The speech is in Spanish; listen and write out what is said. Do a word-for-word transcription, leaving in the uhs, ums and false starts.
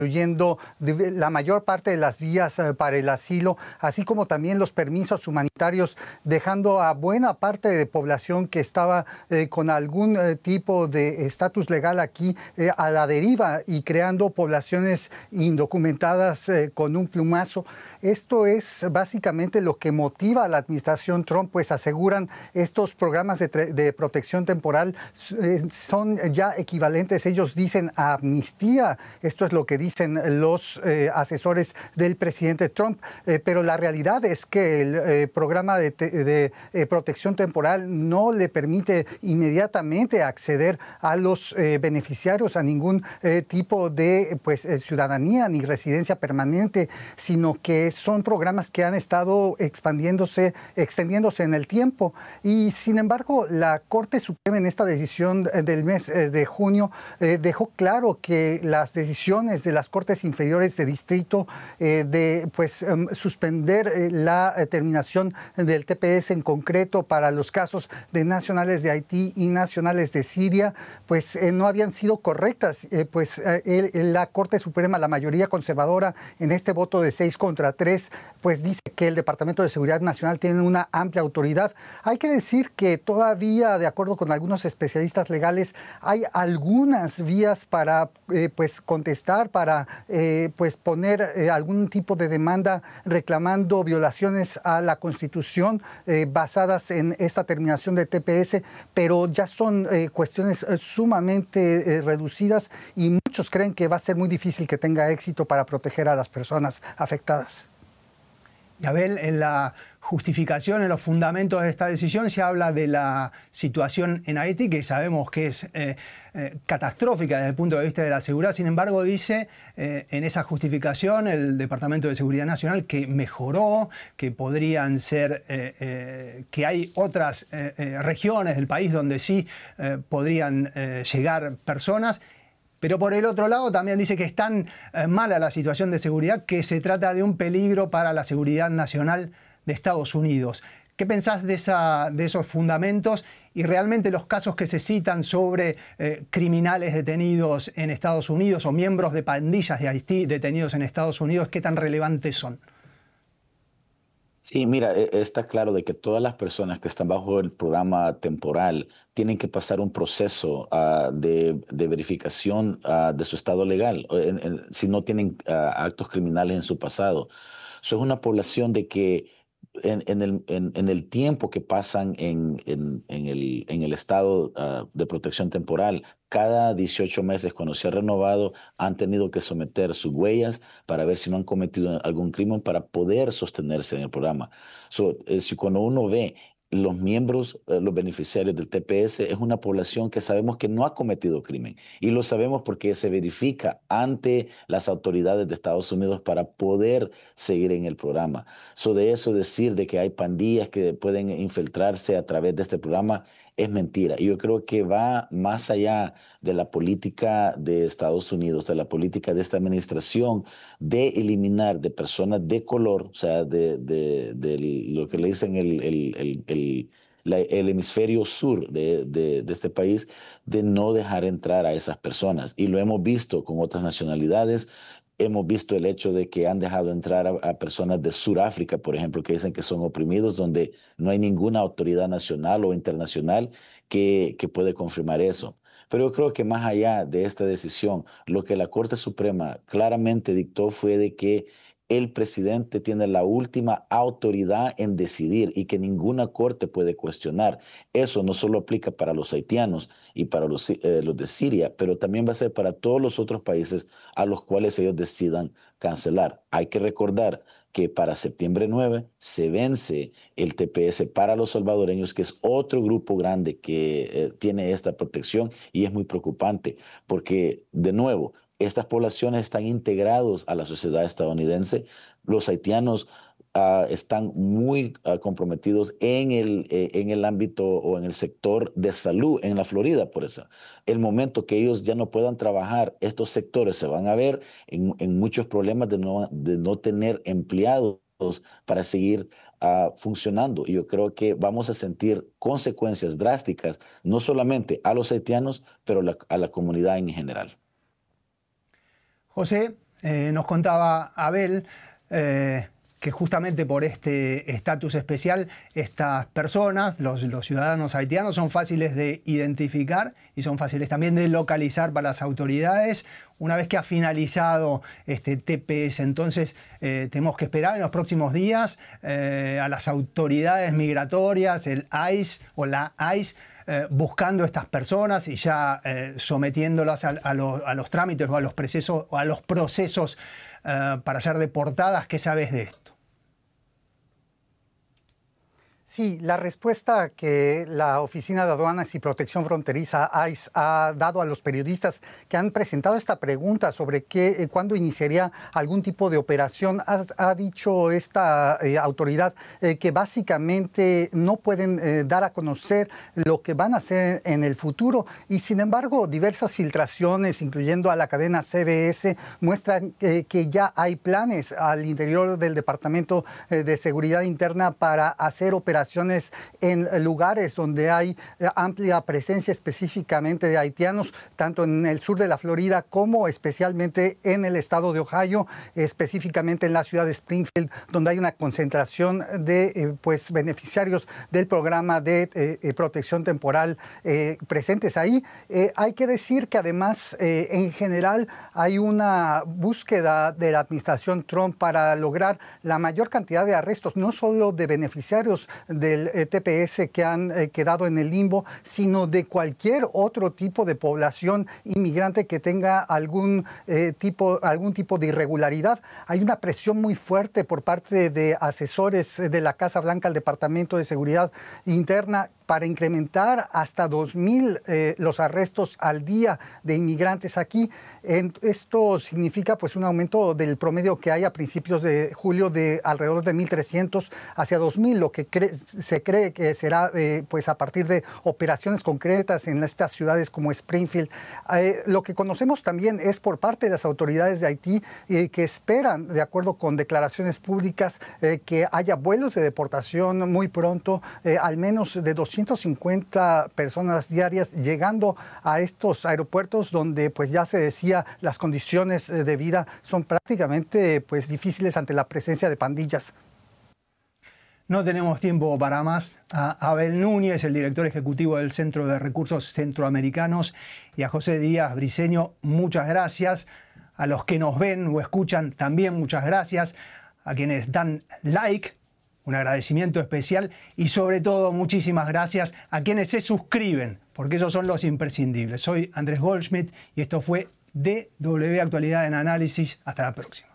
incluyendo la mayor parte de las vías para el asilo, así como también los permisos humanitarios, dejando a buena parte de población que estaba eh, con algún eh, tipo de estatus legal aquí eh, a la deriva y creando poblaciones indocumentadas eh, con un plumazo. Esto es básicamente lo que motiva a la administración Trump, pues aseguran estos programas de, de protección temporal eh, son ya equivalentes, ellos dicen, a amnistía. Esto es lo que dicen los eh, asesores del presidente Trump, eh, pero la realidad es que el eh, programa de, te, de eh, protección temporal no le permite inmediatamente acceder a los eh, beneficiarios a ningún eh, tipo de pues, eh, ciudadanía ni residencia permanente, sino que son programas que han estado expandiéndose, extendiéndose en el tiempo. Y sin embargo, la Corte Suprema en esta decisión del mes de junio eh, dejó claro que las decisiones de las Cortes Inferiores de Distrito eh, de pues, um, suspender eh, la eh, terminación del T P S en concreto para los casos de nacionales de Haití y nacionales de Siria, pues eh, no habían sido correctas. Eh, pues eh, el, la Corte Suprema, la mayoría conservadora, en este voto de seis contra tres, pues dice que el Departamento de Seguridad Nacional tiene una amplia autoridad. Hay que decir que todavía, de acuerdo con algunos especialistas legales, hay algunas vías para eh, pues contestar, para eh, pues poner eh, algún tipo de demanda reclamando violaciones a la Constitución eh, basadas en esta terminación de T P S, pero ya son eh, cuestiones eh, sumamente eh, reducidas y muchos creen que va a ser muy difícil que tenga éxito para proteger a las personas afectadas. Y Abel, en la justificación, en los fundamentos de esta decisión, se habla de la situación en Haití, que sabemos que es eh, eh, catastrófica desde el punto de vista de la seguridad. Sin embargo, dice eh, en esa justificación el Departamento de Seguridad Nacional que mejoró, que podrían ser, eh, eh, que hay otras eh, eh, regiones del país donde sí eh, podrían eh, llegar personas. Pero por el otro lado también dice que es tan eh, mala la situación de seguridad que se trata de un peligro para la seguridad nacional de Estados Unidos. ¿Qué pensás de, esa, de esos fundamentos y realmente los casos que se citan sobre eh, criminales detenidos en Estados Unidos o miembros de pandillas de Haití detenidos en Estados Unidos? ¿Qué tan relevantes son? Sí, mira, está claro de que todas las personas que están bajo el programa temporal tienen que pasar un proceso uh, de, de verificación uh, de su estado legal, en, en, si no tienen uh, actos criminales en su pasado. Eso es una población de que en, en, el, en, en el tiempo que pasan en, en, en, el, en el estado uh, de protección temporal, cada dieciocho meses, cuando se ha renovado, han tenido que someter sus huellas para ver si no han cometido algún crimen para poder sostenerse en el programa. So, eh, si cuando uno ve los miembros, eh, los beneficiarios del T P S, es una población que sabemos que no ha cometido crimen. Y lo sabemos porque se verifica ante las autoridades de Estados Unidos para poder seguir en el programa. So, de eso decir de que hay pandillas que pueden infiltrarse a través de este programa es mentira. Y yo creo que va más allá de la política de Estados Unidos, de la política de esta administración, de eliminar de personas de color, o sea, de, de, de lo que le dicen el, el, el, el, la, el hemisferio sur de, de, de este país, de no dejar entrar a esas personas. Y lo hemos visto con otras nacionalidades. Hemos visto el hecho de que han dejado entrar a, a personas de Sudáfrica, por ejemplo, que dicen que son oprimidos, donde no hay ninguna autoridad nacional o internacional que, que puede confirmar eso. Pero yo creo que más allá de esta decisión, lo que la Corte Suprema claramente dictó fue de que el presidente tiene la última autoridad en decidir y que ninguna corte puede cuestionar. Eso no solo aplica para los haitianos y para los, eh, los de Siria, pero también va a ser para todos los otros países a los cuales ellos decidan cancelar. Hay que recordar que para septiembre nueve se vence el T P S para los salvadoreños, que es otro grupo grande que eh, tiene esta protección, y es muy preocupante porque, de nuevo, estas poblaciones están integrados a la sociedad estadounidense. Los haitianos uh, están muy uh, comprometidos en el, eh, en el ámbito o en el sector de salud en la Florida. Por eso, el momento que ellos ya no puedan trabajar, estos sectores se van a ver en, en muchos problemas de no, de no tener empleados para seguir uh, funcionando. Y yo creo que vamos a sentir consecuencias drásticas, no solamente a los haitianos, pero la, a la comunidad en general. José, Eh, nos contaba Abel eh, que justamente por este estatus especial, estas personas, los, los ciudadanos haitianos, son fáciles de identificar y son fáciles también de localizar para las autoridades. Una vez que ha finalizado este T P S, entonces eh, tenemos que esperar en los próximos días eh, a las autoridades migratorias, el I C E o la I C E, Eh, buscando estas personas y ya eh, sometiéndolas a, a, lo, a los trámites o a los procesos, o a los procesos eh, para ser deportadas. ¿Qué sabes de esto? Sí, la respuesta que la Oficina de Aduanas y Protección Fronteriza, I C E, ha dado a los periodistas que han presentado esta pregunta sobre qué, eh, cuándo iniciaría algún tipo de operación, ha, ha dicho esta eh, autoridad eh, que básicamente no pueden eh, dar a conocer lo que van a hacer en el futuro, y sin embargo diversas filtraciones, incluyendo a la cadena C B S, muestran eh, que ya hay planes al interior del Departamento eh, de Seguridad Interna para hacer operaciones en lugares donde hay amplia presencia específicamente de haitianos, tanto en el sur de la Florida como especialmente en el estado de Ohio, específicamente en la ciudad de Springfield, donde hay una concentración de eh, pues, beneficiarios del programa de eh, protección temporal eh, presentes ahí. Eh, hay que decir que además, eh, en general, hay una búsqueda de la administración Trump para lograr la mayor cantidad de arrestos, no solo de beneficiarios del eh, T P S que han eh, quedado en el limbo, sino de cualquier otro tipo de población inmigrante que tenga algún, eh, tipo, algún tipo de irregularidad. Hay una presión muy fuerte por parte de asesores de la Casa Blanca al Departamento de Seguridad Interna para incrementar hasta dos mil eh, los arrestos al día de inmigrantes aquí. En, esto significa pues un aumento del promedio que hay a principios de julio de alrededor de mil trescientos hacia dos mil, lo que cre se cree que será eh, pues a partir de operaciones concretas en estas ciudades como Springfield. Eh, lo que conocemos también es por parte de las autoridades de Haití eh, que esperan, de acuerdo con declaraciones públicas, eh, que haya vuelos de deportación muy pronto, eh, al menos de doscientas cincuenta personas diarias llegando a estos aeropuertos donde, pues ya se decía, las condiciones de vida son prácticamente pues difíciles ante la presencia de pandillas. No tenemos tiempo para más. A Abel Núñez, el director ejecutivo del Centro de Recursos Centroamericanos, y a José Díaz Briceño, muchas gracias. A los que nos ven o escuchan, también muchas gracias. A quienes dan like, un agradecimiento especial, y sobre todo muchísimas gracias a quienes se suscriben, porque esos son los imprescindibles. Soy Andrés Goldschmidt y esto fue D W Actualidad en Análisis. Hasta la próxima.